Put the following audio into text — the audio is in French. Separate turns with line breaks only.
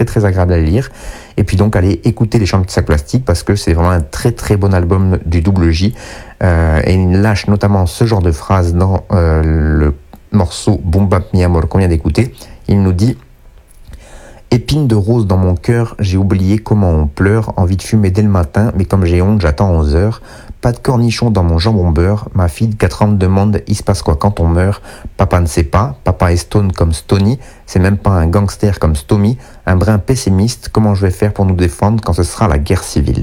très très agréable à lire. Et puis donc allez écouter Les Chants de Sac Plastique parce que c'est vraiment un très très bon album du Double J. Et il lâche notamment ce genre de phrase dans le morceau Boom Bap Mi Amor qu'on vient d'écouter. Il nous dit: épine de rose dans mon cœur, j'ai oublié comment on pleure, envie de fumer dès le matin, mais comme j'ai honte, j'attends 11 heures. Pas de cornichon dans mon jambon beurre, ma fille de 4 ans me demande il se passe quoi quand on meurt. Papa ne sait pas, papa est stone comme Stony, c'est même pas un gangster comme Stomy, un brin pessimiste, comment je vais faire pour nous défendre quand ce sera la guerre civile.